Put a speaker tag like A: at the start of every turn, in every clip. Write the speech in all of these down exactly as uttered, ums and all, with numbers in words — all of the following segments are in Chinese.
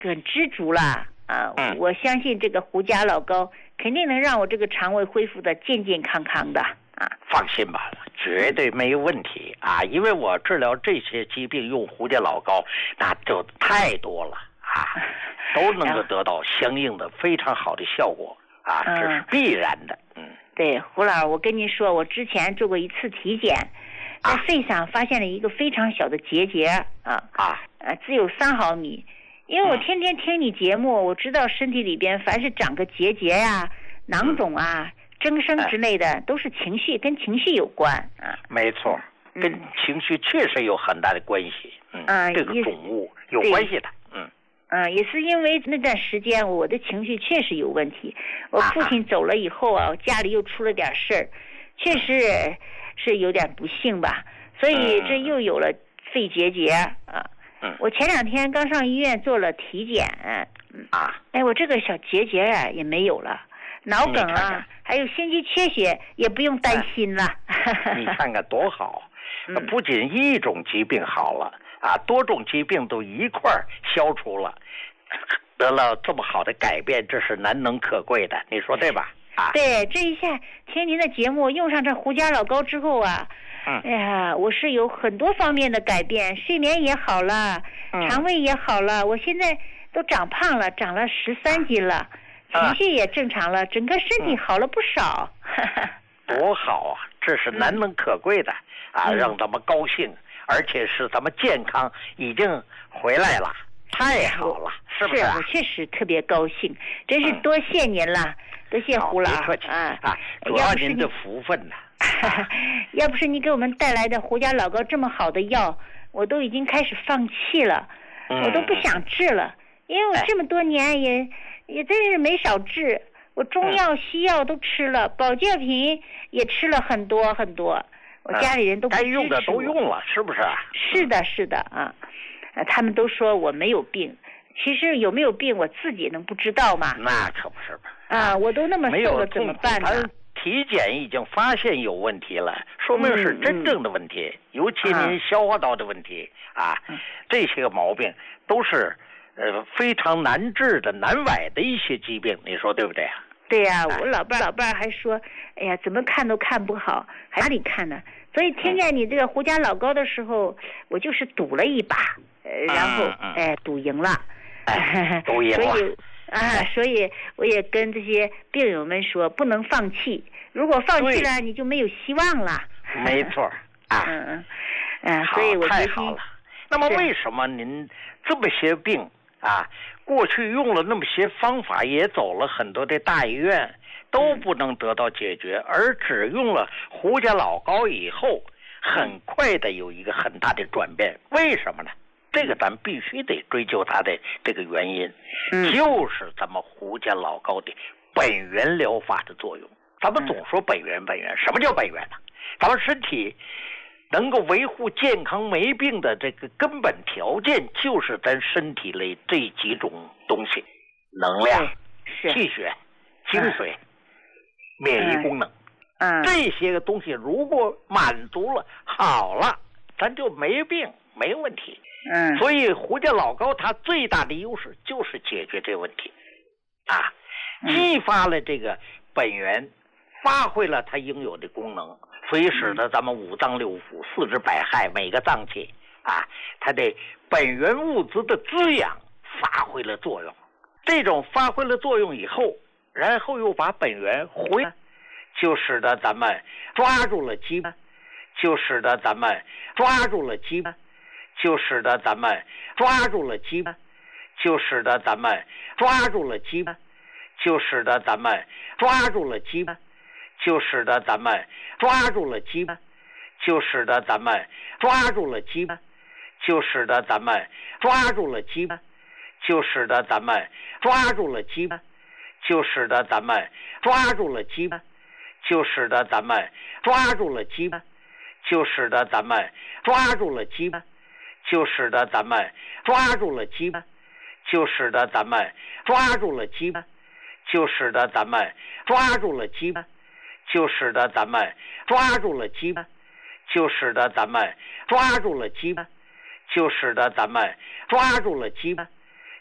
A: 很知足了啊！
B: 嗯、
A: 我相信这个胡家老高肯定能让我这个肠胃恢复的健健康康的啊！
B: 放心吧，绝对没有问题啊！因为我治疗这些疾病用胡家老高，那就太多了啊，都能够得到相应的非常好的效果啊，这是必然的。嗯，
A: 对，胡老，我跟您说，我之前做过一次体检，在肺上发现了一个非常小的结节啊
B: 啊，
A: 呃，只有三毫米。因为我天天听你节目，我知道身体里边凡是长个结节呀、囊肿啊、增生之类的，都是情绪，跟情绪有关啊。
B: 没错，跟情绪确实有很大的关系。嗯，这个肿物有关系的。嗯。
A: 嗯，也是因为那段时间我的情绪确实有问题。我父亲走了以后啊，家里又出了点事儿，确实是有点不幸吧。所以这又有了肺结节啊。
B: 嗯，
A: 我前两天刚上医院做了体检，嗯
B: 啊，
A: 哎，我这个小结节啊也没有了，脑梗啊，
B: 看看
A: 还有心肌缺血也不用担心了。
B: 你看看多好，
A: 嗯、
B: 不仅一种疾病好了啊，多种疾病都一块儿消除了，得了这么好的改变，这是难能可贵的，你说对吧？啊，
A: 对，这一下听您的节目用上这胡家老高之后啊。
B: 嗯，
A: 哎呀，我是有很多方面的改变，睡眠也好了，
B: 嗯、
A: 肠胃也好了，我现在都长胖了，长了十三斤了，
B: 啊、
A: 情绪也正常了，整个身体好了不少。
B: 嗯、多好啊！这是难能可贵的、嗯、啊，让咱们高兴，而且是咱们健康已经回来了，太好了，是不是、啊？
A: 是我确实特别高兴，真是多谢您了，嗯、多谢胡老
B: 啊啊！主要您的福分呢。
A: 要不是你给我们带来的胡家老高这么好的药，我都已经开始放弃了，
B: 嗯、
A: 我都不想治了，因为我这么多年也、哎、也真是没少治，我中药、嗯、西药都吃了，保健品也吃了很多很多，我家里人都不支持我、
B: 该用的都用了，是不是？
A: 是的，是的啊，他们都说我没有病，其实有没有病我自己能不知道吗？
B: 那可不是吧？
A: 啊，我都那么瘦了，怎么办呢？
B: 体检已经发现有问题了，说明是真正的问题，嗯嗯、尤其您消化道的问题啊，
A: 嗯、
B: 这些个毛病都是呃非常难治的、难崴的一些疾病，你说对不对啊？
A: 对呀、啊，我老伴老伴还说，哎呀，怎么看都看不好，还哪里看呢？所以听见你这个胡家老高的时候，我就是赌了一把，呃，然后
B: 嗯嗯
A: 哎赌赢了，
B: 哎、赌赢了。
A: 所以啊，所以我也跟这些病友们说，不能放弃。如果放弃了，你就没有希望了。
B: 没错啊，
A: 嗯嗯嗯，所以我
B: 太好了。那么为什么您这么些病啊，过去用了那么些方法，也走了很多的大医院，都不能得到解决，嗯、而只用了胡家老高以后，很快的有一个很大的转变？为什么呢？这个咱必须得追究它的这个原因，
A: 嗯、
B: 就是咱们胡家老高的本源疗法的作用。咱们总说本源本源，什么叫本源呢？咱们身体能够维护健康没病的这个根本条件，就是咱身体里这几种东西：能量、气血、精髓、嗯、免疫功能。
A: 嗯，
B: 这些个东西如果满足了，好了，咱就没病，没问题。
A: 嗯，
B: 所以胡家老高它最大的优势就是解决这个问题，啊，激发了这个本源，发挥了它应有的功能，所以使得咱们五脏六腑、四肢百骸每个脏器啊，它的本源物质的滋养发挥了作用。这种发挥了作用以后，然后又把本源回，就使得咱们抓住了机会，就使得咱们抓住了机会。就使得咱们抓住了机会，就使得咱们抓住了机会，就使得咱们抓住了机会，就使得咱们抓住了机会，就使得咱们抓住了机会，就使得咱们抓住了机会，就使得咱们抓住了机会，就使得咱们抓住了机会，就使得咱们抓住了机会，就使得咱们抓住了机会。就使得咱们抓住了机会，就使得咱们抓住了机会，就使得咱们抓住了机会，就使得咱们抓住了机会，就使得咱们抓住了机会，就使得咱们抓住了机会，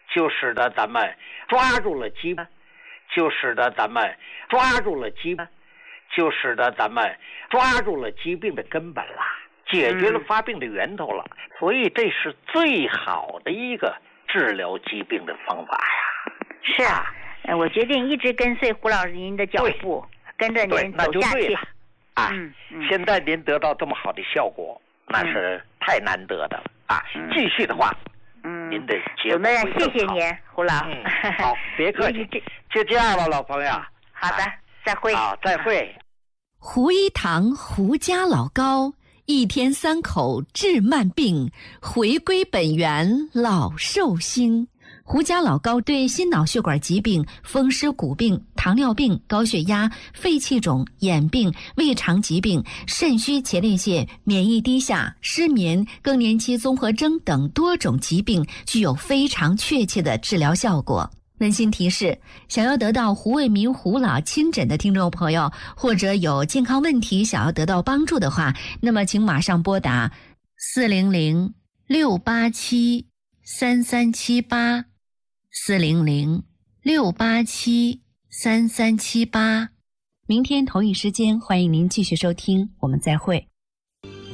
B: 就使得咱们抓住了疾病，就使得咱们抓住了疾病，就使得咱们抓住了疾病的根本了，解决了发病的源头了。嗯、所以这是最好的一个治疗疾病的方法呀。
A: 是啊，我决定一直跟随胡老师您的脚步，跟着您走下去。
B: 啊、嗯嗯，现在您得到这么好的效果，那是太难得的了、嗯、啊！继续的话，嗯，您的节目
A: 那谢谢您，胡老。
B: 嗯，好，别客气，就这样了，老朋友。
A: 好的，啊、再会。
B: 好，再会。
C: 胡一堂胡家老高，一天三口治慢病，回归本源老寿星。胡家老高对心脑血管疾病、风湿骨病、糖尿病、高血压、肺气肿、眼病、胃肠疾病、肾虚前列腺、免疫低下、失眠、更年期综合征等多种疾病具有非常确切的治疗效果。温馨提示，想要得到胡卫民胡老亲诊的听众朋友，或者有健康问题想要得到帮助的话，那么请马上拨打四零零六八七三三七八四零零六八七三三七八。明天同一时间，欢迎您继续收听，我们再会。